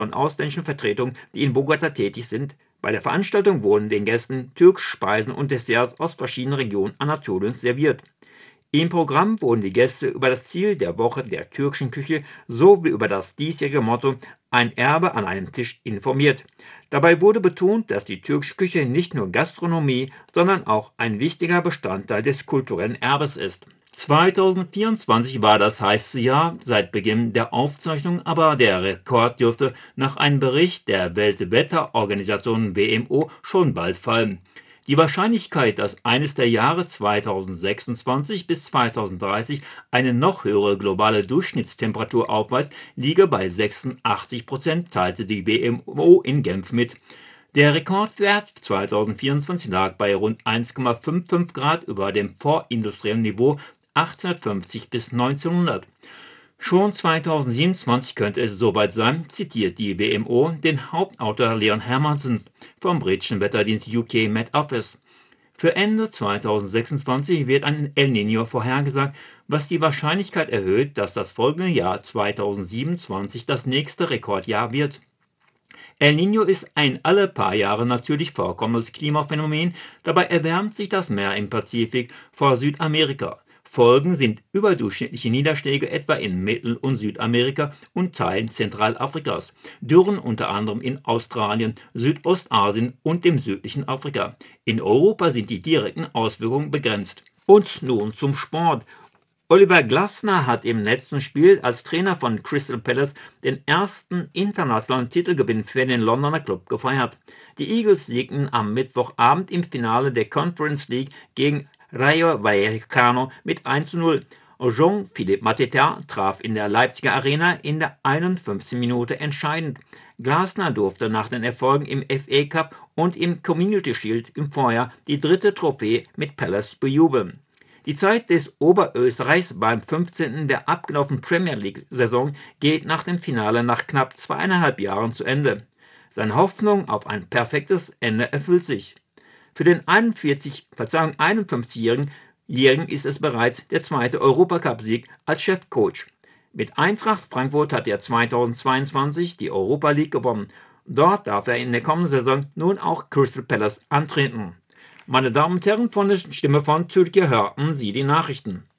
und ausländischen Vertretungen, die in Bogotá tätig sind. Bei der Veranstaltung wurden den Gästen türkische Speisen und Desserts aus verschiedenen Regionen Anatoliens serviert. Im Programm wurden die Gäste über das Ziel der Woche der türkischen Küche sowie über das diesjährige Motto „Ein Erbe an einem Tisch“ informiert. Dabei wurde betont, dass die türkische Küche nicht nur Gastronomie, sondern auch ein wichtiger Bestandteil des kulturellen Erbes ist. 2024 war das heiße Jahr seit Beginn der Aufzeichnung, aber der Rekord dürfte nach einem Bericht der Weltwetterorganisation WMO schon bald fallen. Die Wahrscheinlichkeit, dass eines der Jahre 2026 bis 2030 eine noch höhere globale Durchschnittstemperatur aufweist, liege bei 86%, teilte die WMO in Genf mit. Der Rekordwert 2024 lag bei rund 1,55 Grad über dem vorindustriellen Niveau 1850 bis 1900. Schon 2027 könnte es soweit sein, zitiert die WMO den Hauptautor Leon Hermansen vom britischen Wetterdienst UK Met Office. Für Ende 2026 wird ein El Niño vorhergesagt, was die Wahrscheinlichkeit erhöht, dass das folgende Jahr 2027 das nächste Rekordjahr wird. El Niño ist ein alle paar Jahre natürlich vorkommendes Klimaphänomen, dabei erwärmt sich das Meer im Pazifik vor Südamerika. Folgen sind überdurchschnittliche Niederschläge etwa in Mittel- und Südamerika und Teilen Zentralafrikas, Dürren unter anderem in Australien, Südostasien und dem südlichen Afrika. In Europa sind die direkten Auswirkungen begrenzt. Und nun zum Sport. Oliver Glasner hat im letzten Spiel als Trainer von Crystal Palace den ersten internationalen Titelgewinn für den Londoner Club gefeiert. Die Eagles siegten am Mittwochabend im Finale der Conference League gegen Rayo Vallecano mit 1:0. Jean-Philippe Mateta traf in der Leipziger Arena in der 51. Minute entscheidend. Glasner durfte nach den Erfolgen im FA Cup und im Community Shield im Vorjahr die dritte Trophäe mit Palace bejubeln. Die Zeit des Oberösterreichs beim 15. der abgelaufenen Premier League-Saison geht nach dem Finale nach knapp 2,5 Jahren zu Ende. Seine Hoffnung auf ein perfektes Ende erfüllt sich. Für den 51-Jährigen ist es bereits der zweite Europacup-Sieg als Chefcoach. Mit Eintracht Frankfurt hat er 2022 die Europa League gewonnen. Dort darf er in der kommenden Saison nun auch Crystal Palace antreten. Meine Damen und Herren, von der Stimme von Türkiye hörten Sie die Nachrichten.